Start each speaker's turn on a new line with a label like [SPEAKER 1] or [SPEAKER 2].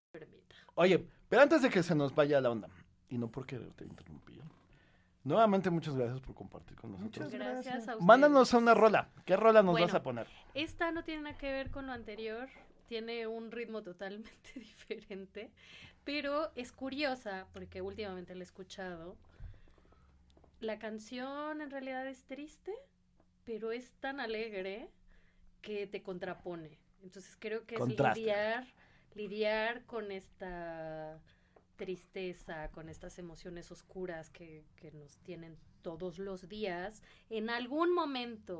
[SPEAKER 1] Permita.
[SPEAKER 2] Oye, pero antes de que se nos vaya la onda, y no porque te interrumpí, nuevamente muchas gracias por compartir con nosotros.
[SPEAKER 3] Muchas
[SPEAKER 1] Gracias a ustedes.
[SPEAKER 2] Mándanos a una rola. ¿Qué rola nos
[SPEAKER 1] Bueno.
[SPEAKER 2] vas a poner?
[SPEAKER 1] Esta no tiene nada que ver con lo anterior, tiene un ritmo totalmente diferente, pero es curiosa porque últimamente la he escuchado. La canción en realidad es triste, pero es tan alegre que te contrapone. Entonces creo que
[SPEAKER 2] Contraste.
[SPEAKER 1] es lidiar con esta tristeza, con estas emociones oscuras que nos tienen todos los días. En algún momento